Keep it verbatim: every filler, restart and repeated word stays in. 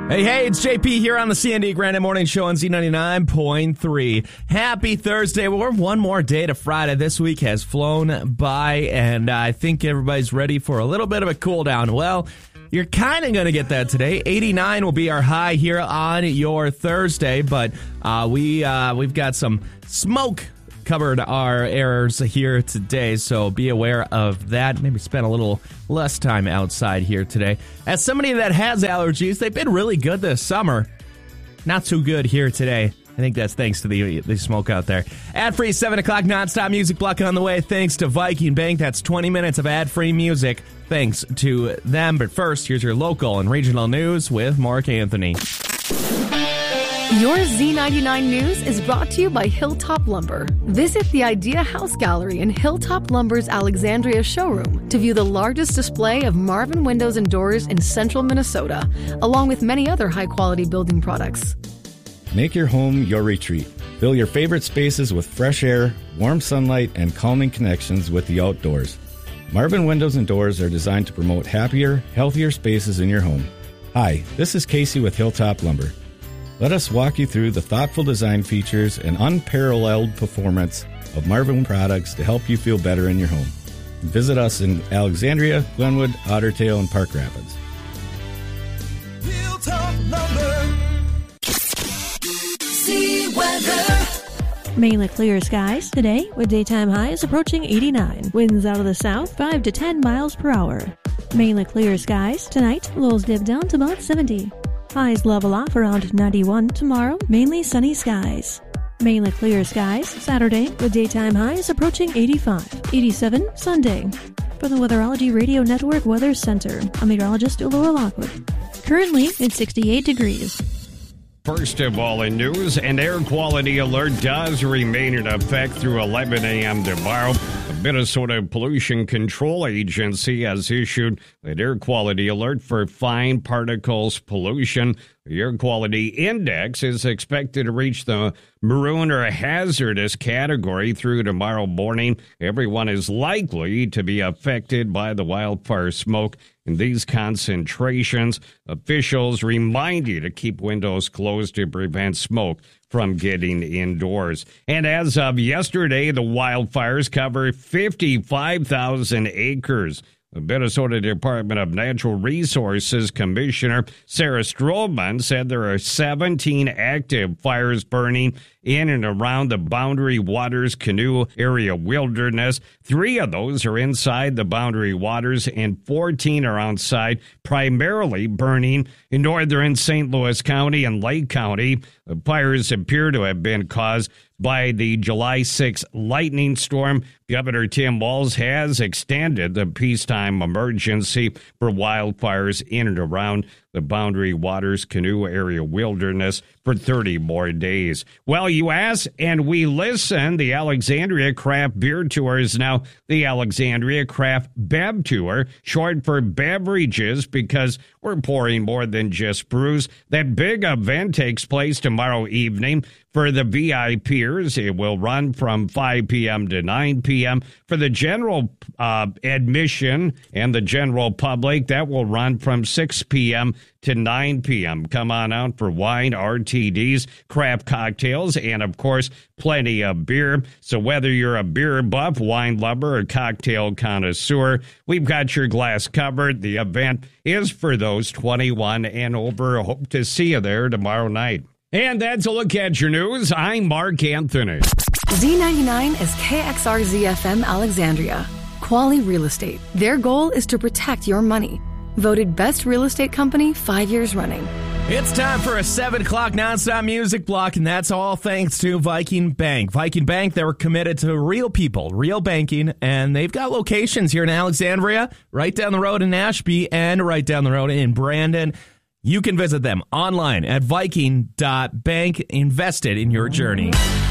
Hey, hey, it's J P here on the C N D Granite Morning Show on Z ninety-nine point three. Happy Thursday. Well, we're one more day to Friday. This week has flown by, and I think everybody's ready for a little bit of a cool down. Well, you're kind of going to get that today. eighty-nine will be our high here on your Thursday, but uh, we, uh, we've got some smoke covered our errors here today, so be aware of that. Maybe spend a little less time outside here today. As somebody that has allergies, they've been really good this summer. Not so good here today. I think that's thanks to the, the smoke out there. Ad-free seven o'clock nonstop music block on the way thanks to Viking Bank. That's twenty minutes of ad-free music thanks to them. But first, here's your local and regional news with Mark Anthony. Your Z ninety-nine News is brought to you by Hilltop Lumber. Visit the Idea House Gallery in Hilltop Lumber's Alexandria showroom to view the largest display of Marvin windows and doors in central Minnesota, along with many other high-quality building products. Make your home your retreat. Fill your favorite spaces with fresh air, warm sunlight, and calming connections with the outdoors. Marvin Windows and Doors are designed to promote happier, healthier spaces in your home. Hi, this is Casey with Hilltop Lumber. Let us walk you through the thoughtful design features and unparalleled performance of Marvin products to help you feel better in your home. Visit us in Alexandria, Glenwood, Otter Tail, and Park Rapids. Hilltop Lumber. See weather. Mainly clear skies today with daytime highs approaching eighty-nine. Winds out of the south five to ten miles per hour. Mainly clear skies tonight. Lows dip down to about seventy. Highs level off around ninety-one tomorrow, mainly sunny skies. Mainly clear skies Saturday with daytime highs approaching eighty-five. eighty-seven Sunday. For the Weatherology Radio Network Weather Center, I'm meteorologist Laura Lockwood. Currently, it's sixty-eight degrees. First of all, in news, an air quality alert does remain in effect through eleven a.m. tomorrow. The Minnesota Pollution Control Agency has issued an air quality alert for fine particles pollution. The air quality index is expected to reach the maroon or hazardous category through tomorrow morning. Everyone is likely to be affected by the wildfire smoke in these concentrations. Officials remind you to keep windows closed to prevent smoke from getting indoors. And as of yesterday, the wildfires cover fifty-five thousand acres. The Minnesota Department of Natural Resources Commissioner Sarah Stroman said there are seventeen active fires burning in and around the Boundary Waters Canoe Area Wilderness. Three of those are inside the Boundary Waters and fourteen are outside, primarily burning in northern Saint Louis County and Lake County. The fires appear to have been caused by the July sixth lightning storm. Governor Tim Walz has extended the peacetime emergency for wildfires in and around the Boundary Waters Canoe Area Wilderness for thirty more days. Well, you ask and we listen. The Alexandria Craft Beer Tour is now the Alexandria Craft Bev Tour, short for beverages, because we're pouring more than just brews. That big event takes place tomorrow evening. For the V I Pers, it will run from five p.m. to nine p.m. For the general uh, admission and the general public, that will run from six p.m. to nine p.m. Come on out for wine, R T Ds, craft cocktails, and, of course, plenty of beer. So whether you're a beer buff, wine lover, or cocktail connoisseur, we've got your glass covered. The event is for those twenty-one and over. Hope to see you there tomorrow night. And that's a look at your news. I'm Mark Anthony. Z ninety-nine is K X R Z F M Alexandria. Quali Real Estate. Their goal is to protect your money. Voted best real estate company five years running. It's time for a seven o'clock nonstop music block, and that's all thanks to Viking Bank. Viking Bank, they were committed to real people, real banking, and they've got locations here in Alexandria, right down the road in Ashby, and right down the road in Brandon. You can visit them online at viking dot bank. Invested in your journey.